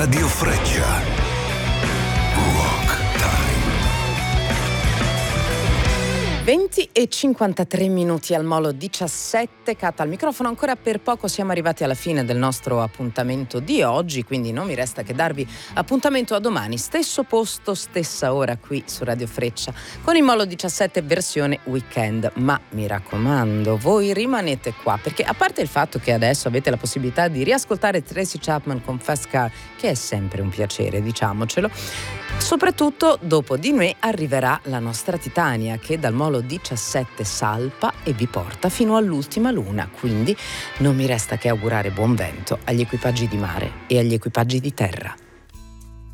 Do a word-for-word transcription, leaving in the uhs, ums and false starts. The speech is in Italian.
Radio Freccia. Rock Time. venti e cinquantatré minuti al Molo diciassette, Cat al microfono. Ancora per poco siamo arrivati alla fine del nostro appuntamento di oggi, quindi non mi resta che darvi appuntamento a domani, stesso posto, stessa ora qui su Radio Freccia con il Molo diciassette versione weekend. Ma mi raccomando, voi rimanete qua, perché a parte il fatto che adesso avete la possibilità di riascoltare Tracy Chapman con Fast Car, che è sempre un piacere, diciamocelo, soprattutto dopo di noi arriverà la nostra Titania, che dal Molo diciassette salpa e vi porta fino all'ultima luna. Quindi non mi resta che augurare buon vento agli equipaggi di mare e agli equipaggi di terra.